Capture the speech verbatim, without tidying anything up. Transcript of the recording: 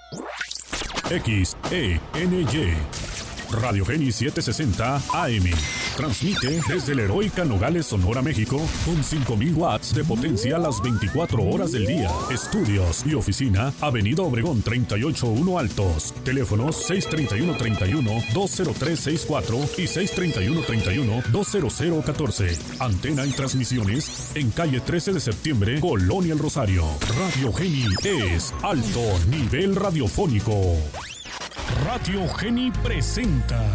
X E N Y Radio Geni setecientos sesenta A M. Transmite desde la heroica Nogales, Sonora, México, con cinco mil watts de potencia las veinticuatro horas del día. Estudios y oficina, Avenida Obregón treinta y ocho uno Altos. Teléfonos seis treinta y uno treinta y uno, dos cero tres seis cuatro y seis treinta y uno treinta y uno, dos cero cero catorce. Antena y transmisiones en calle trece de septiembre, Colonia El Rosario. Radio Geni es alto nivel radiofónico. Radio Geni presenta